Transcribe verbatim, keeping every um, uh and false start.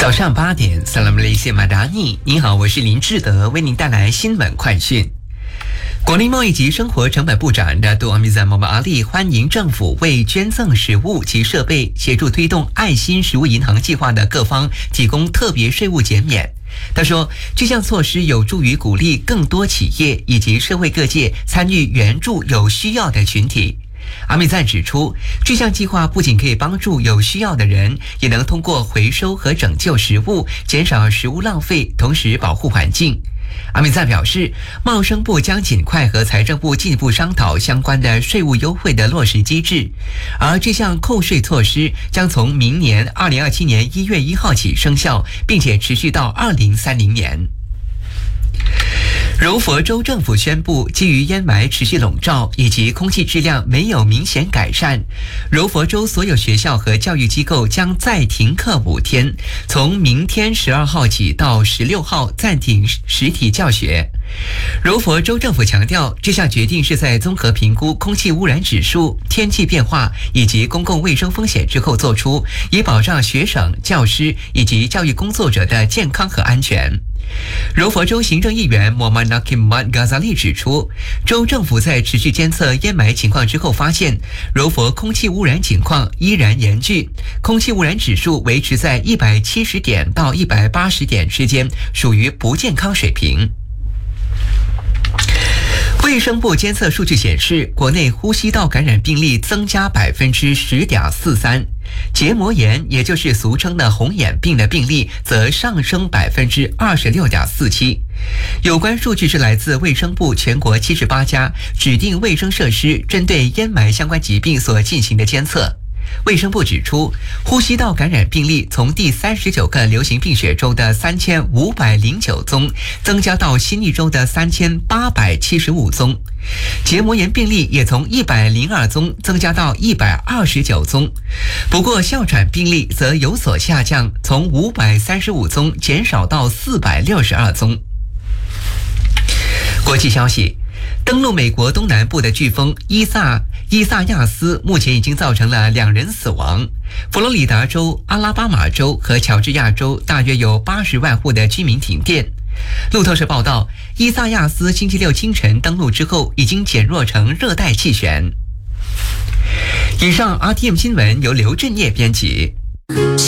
早上八点，萨拉姆雷谢马达尼，你好，我是林志德，为您带来新闻快讯。国内贸易及生活成本部长纳杜阿米赞·莫巴阿利欢迎政府为捐赠食物及设备协助推动爱心食物银行计划的各方提供特别税务减免。他说，这项措施有助于鼓励更多企业以及社会各界参与援助有需要的群体。阿米赞指出，这项计划不仅可以帮助有需要的人，也能通过回收和拯救食物，减少食物浪费，同时保护环境。阿米赞表示，贸生部将尽快和财政部进一步商讨相关的税务优惠的落实机制，而这项扣税措施将从明年二零二七年一月一号起生效，并且持续到二零三零年。柔佛州政府宣布，基于烟霾持续笼罩以及空气质量没有明显改善，柔佛州所有学校和教育机构将再停课五天，从明天十二号起到十六号暂停实体教学。柔佛州政府强调，这项决定是在综合评估空气污染指数、天气变化以及公共卫生风险之后做出，以保障学生、教师以及教育工作者的健康和安全。柔佛州行政议员莫曼纳基曼嘎扎利指出，州政府在持续监测烟霾情况之后发现，柔佛空气污染情况依然严峻，空气污染指数维持在一百七十点到一百八十点之间，属于不健康水平。卫生部监测数据显示，国内呼吸道感染病例增加百分之十点四三，结膜炎，也就是俗称的红眼病的病例则上升百分之二十六点四七。有关数据是来自卫生部全国七十八家指定卫生设施针对烟霾相关疾病所进行的监测。卫生部指出，呼吸道感染病例从第三十九个流行病学周的三千五百零九宗增加到新一周的三千八百七十五宗，结膜炎病例也从一百零二宗增加到一百二十九宗。不过哮喘病例则有所下降，从五百三十五宗减少到四百六十二宗。国际消息，登陆美国东南部的飓风伊萨伊萨亚斯目前已经造成了两人死亡。佛罗里达州、阿拉巴马州和乔治亚州大约有八十万户的居民停电。路透社报道，伊萨亚斯星期六清晨登陆之后，已经减弱成热带气旋。以上 R T M 新闻由刘振业编辑。